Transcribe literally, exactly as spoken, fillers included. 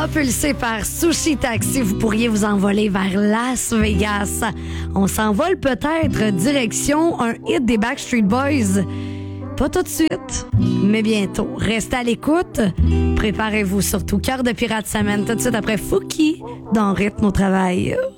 Propulsé par Sushi Taxi, vous pourriez vous envoler vers Las Vegas. On s'envole peut-être direction un hit des Backstreet Boys. Pas tout de suite, mais bientôt. Restez à l'écoute. Préparez-vous surtout. Cœur de pirate semaine tout de suite après Fouki dans Rythme au travail.